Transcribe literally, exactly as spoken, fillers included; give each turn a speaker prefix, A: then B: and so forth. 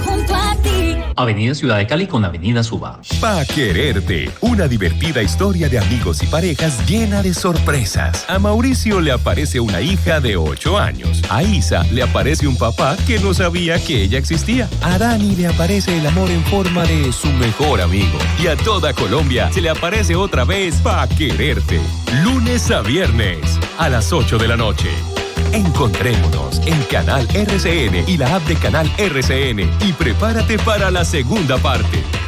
A: junto a ti.
B: Avenida Ciudad de Cali con Avenida Suba.
C: Pa' quererte, una divertida historia de amigos y parejas llena de sorpresas. A Mauricio le aparece una hija de ocho años. A Isa le aparece un papá que no sabía que ella existía. A Dani le aparece el amor en forma de su mejor amigo. Y a toda Colombia se le aparece otra vez Pa' quererte. Lunes a viernes, a las ocho de la noche. Encontrémonos en Canal R C N y la app de Canal R C N y prepárate para la segunda parte.